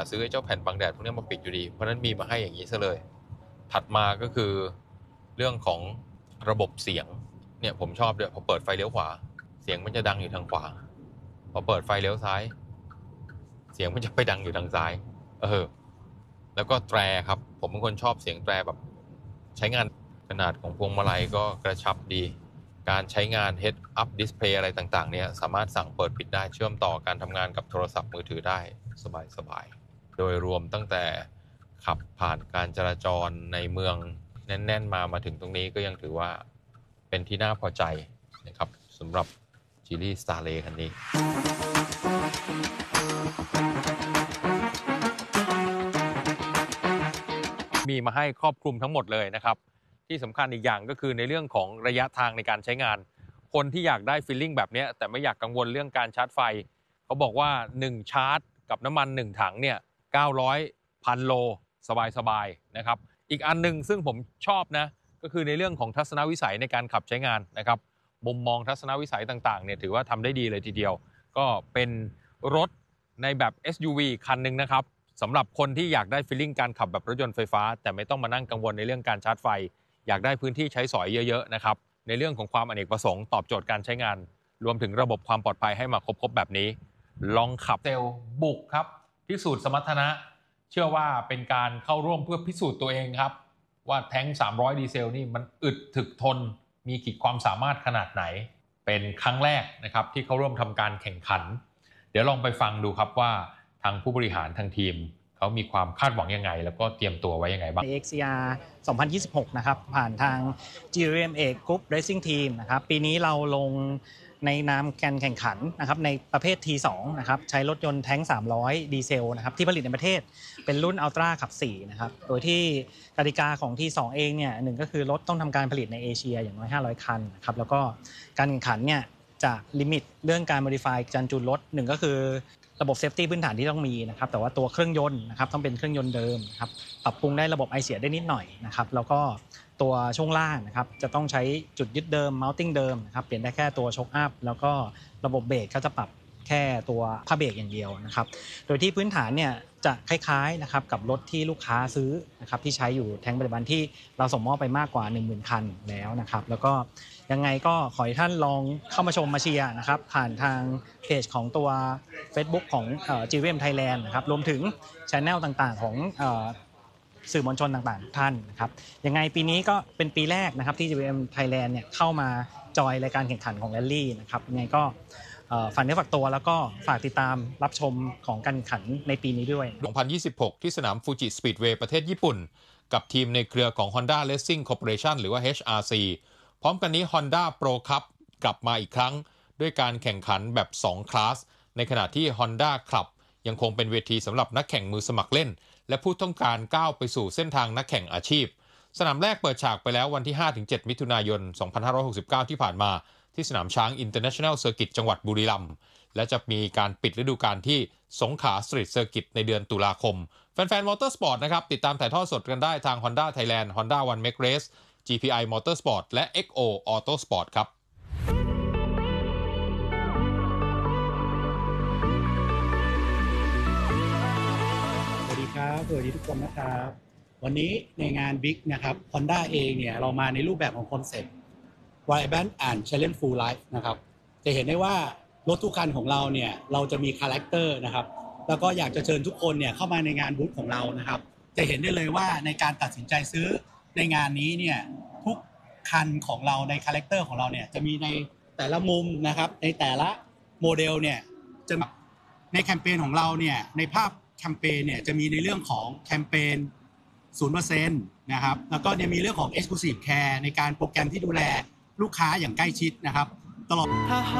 ซื้อไอ้เจ้าแผ่นบังแดดพวกนี้มาปิดอยู่ดีเพราะนั้นมีมาให้อย่างนี้ซะเลยถัดมาก็คือเรื่องของระบบเสียงเนี่ยผมชอบด้วยพอเปิดไฟเลี้ยวขวาเสียงมันจะดังอยู่ทางขวาพอเปิดไฟเลี้ยวซ้ายเสียงมันจะไปดังอยู่ทางซ้ายแล้วก็แตรครับผมเป็นคนชอบเสียงแตรแบบใช้งานขนาดของพวงมาลัยก็กระชับดีการใช้งาน Head Up Display อะไรต่างๆเนี่ยสามารถสั่งเปิดปิดได้เชื่อมต่อการทำงานกับโทรศัพท์มือถือได้สบายๆโดยรวมตั้งแต่ขับผ่านการจราจรในเมืองแน่นๆมาถึงตรงนี้ก็ยังถือว่าเป็นที่น่าพอใจนะครับสำหรับจีลี่สตาร์เลย์คันนี้มีมาให้ครอบคลุมทั้งหมดเลยนะครับที่สำคัญอีกอย่างก็คือในเรื่องของระยะทางในการใช้งานคนที่อยากได้ฟีลลิ่งแบบนี้แต่ไม่อยากกังวลเรื่องการชาร์จไฟเขาบอกว่า1ชาร์จกับน้ำมัน1ถังเนี่ย900,000 โลสบายๆนะครับอีกอันนึงซึ่งผมชอบนะก็คือในเรื่องของทัศนวิสัยในการขับใช้งานนะครับมุมมองทัศนวิสัยต่างๆเนี่ยถือว่าทำได้ดีเลยทีเดียวก็เป็นรถในแบบ SUV คันนึงนะครับสำหรับคนที่อยากได้ฟีลลิ่งการขับแบบรถยนต์ไฟฟ้าแต่ไม่ต้องมานั่งกังวลในเรื่องการชาร์จไฟอยากได้พื้นที่ใช้สอยเยอะๆนะครับในเรื่องของความอเนกประสงค์ตอบโจทย์การใช้งานรวมถึงระบบความปลอดภัยให้มาครบแบบนี้ลองขับเซลบุกครับพิสูจน์สมรรถนะเชื่อว่าเป็นการเข้าร่วมเพื่อพิสูจน์ตัวเองครับว่าแท้ง300ดีเซลนี่มันอึดถึกทนมีขีดความสามารถขนาดไหนเป็นครั้งแรกนะครับที่เขาร่วมทำการแข่งขันเดี๋ยวลองไปฟังดูครับว่าทางผู้บริหารทางทีมเขามีความคาดหวังยังไงแล้วก็เตรียมตัวไว้ยังไงบ้าง XCR 2026 นะครับผ่านทาง GMA Group Racing Team นะครับปีนี้เราลงในนามการแข่งขันนะครับในประเภท T2 นะครับใช้รถยนต์แท้ง300ดีเซลนะครับที่ผลิตในประเทศเป็นรุ่น Ultra ขับ4นะครับโดยที่กติกาของ T2 เองเนี่ยหนึ่งก็คือรถต้องทำการผลิตในเอเชียอย่างน้อย500คันนะครับแล้วก็การแข่งขันเนี่ยจะลิมิตเรื่องการ modify การจูนรถหนึ่งก็คือระบบเซฟตี้พื้นฐานที่ต้องมีนะครับแต่ว่าตัวเครื่องยนต์นะครับต้องเป็นเครื่องยนต์เดิมนะครับปรับปรุงได้ระบบไอเสียได้นิดหน่อยนะครับแล้วก็ตัวช่วงล่างนะครับจะต้องใช้จุดยึดเดิม mounting เดิมนะครับเปลี่ยนได้แค่ตัวช็อคอัพแล้วก็ระบบเบรกเขาจะปรับแค่ตัวผ้าเบรกอย่างเดียวนะครับโดยที่พื้นฐานเนี่ยจะคล้ายๆนะครับกับรถที่ลูกค้าซื้อนะครับที่ใช้อยู่แท้งปัจจุบันที่เราส่งมอบไปมากกว่า 10,000 คันแล้วนะครับแล้วก็ยังไงก็ขอให้ท่านลองเข้ามาชมมาเชียร์นะครับผ่านทางเพจของตัว Facebook ของGVM Thailand นะครับรวมถึง Channel ต่างๆของสื่อมวลชนต่างๆท่านนะครับยังไงปีนี้ก็เป็นปีแรกนะครับที่ GVM Thailand เนี่ยเข้ามาจอยรายการแข่งขันของแรลลี่นะครับยังไงก็ฝากเนื้อฝากตัวแล้วก็ฝากติดตามรับชมของการแข่งขันในปีนี้ด้วย 2026 ที่สนามฟูจิสปีดเวย์ประเทศญี่ปุ่นกับทีมในเครือของ Honda Racing Corporation หรือว่า HRC พร้อมกันนี้ Honda Pro Cup กลับมาอีกครั้งด้วยการแข่งขันแบบ2คลาสในขณะที่ Honda Club ยังคงเป็นเวทีสำหรับนักแข่งมือสมัครเล่นและผู้ต้องการก้าวไปสู่เส้นทางนักแข่งอาชีพสนามแรกเปิดฉากไปแล้ววันที่ 5-7 มิถุนายน 2569 ที่ผ่านมาที่สนามช้าง International Circuit จังหวัดบุรีรัมย์และจะมีการปิดฤดูกาลที่สงขลาสตรีทเซอร์กิตในเดือนตุลาคมแฟนๆมอเตอร์สปอร์ตนะครับติดตามถ่ายทอดสดกันได้ทาง Honda Thailand Honda One Make Race GPI Motorsport และ XO Autosport ครับสวัสดีครับสวัสดีทุกคนนะครับวันนี้ในงาน Big นะครับ Honda เองเนี่ยเรามาในรูปแบบของคอนเซ็ปต์ Vibrant and Challenge Full Life นะครับจะเห็นได้ว่ารถทุกคันของเราเนี่ยเราจะมีคาแรคเตอร์นะครับแล้วก็อยากจะเชิญทุกคนเนี่ยเข้ามาในงานบูธของเรานะครับจะเห็นได้เลยว่าในการตัดสินใจซื้อในงานนี้เนี่ยทุกคันของเราในคาแรคเตอร์ของเราเนี่ยจะมีในแต่ละมุมนะครับในแต่ละโมเดลเนี่ยจะในแคมเปญของเราเนี่ยในภาพแคมเปญเนี่ยจะมีในเรื่องของแคมเปญ 0% นะครับแล้วก็เนี่ยมีเรื่องของ Exclusive Care ในการโปรแกรมที่ดูแลลูกค้าอย่างใกล้ชิดนะครับตลอด